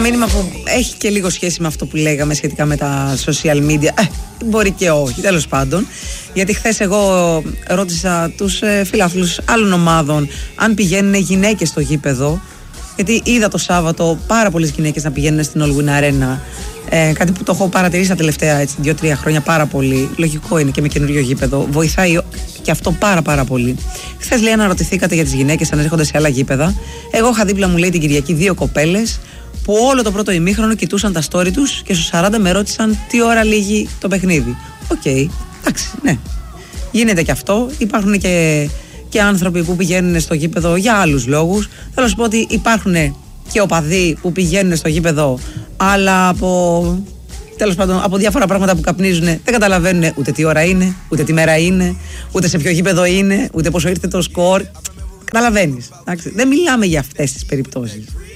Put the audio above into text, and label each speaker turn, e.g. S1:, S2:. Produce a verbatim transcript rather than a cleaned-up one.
S1: μήνυμα που έχει και λίγο σχέση με αυτό που λέγαμε σχετικά με τα social media. Ε, μπορεί και όχι, τέλος πάντων. Γιατί χθες εγώ ρώτησα τους ε, φιλάθλους άλλων ομάδων αν πηγαίνουν γυναίκες στο γήπεδο. Γιατί είδα το Σάββατο πάρα πολλές γυναίκες να πηγαίνουν στην All Win Arena. Ε, κάτι που το έχω παρατηρήσει τα τελευταία δύο τρία χρόνια πάρα πολύ. Λογικό είναι και με καινούριο γήπεδο. Βοηθάει και αυτό πάρα πάρα πολύ. Χθες λέει αναρωτηθήκατε για τις γυναίκες αν έρχονται σε άλλα γήπεδα. Εγώ είχα δίπλα μου λέει την Κυριακή δύο κοπέλες που όλο το πρώτο ημίχρονο κοιτούσαν τα story τους και στους σαράντα με ρώτησαν τι ώρα λύγει το παιχνίδι. Οκ, okay, εντάξει, ναι. Γίνεται και αυτό. Υπάρχουν και, και άνθρωποι που πηγαίνουν στο γήπεδο για άλλους λόγους. Θέλω να σου πω ότι υπάρχουν και οπαδοί που πηγαίνουν στο γήπεδο, αλλά από, τέλος πάντων, από διάφορα πράγματα που καπνίζουν δεν καταλαβαίνουν ούτε τι ώρα είναι, ούτε τι μέρα είναι, ούτε σε ποιο γήπεδο είναι, ούτε πόσο ήρθε το σκορ. Καταλαβαίνεις. Δεν μιλάμε για αυτές τις περιπτώσεις.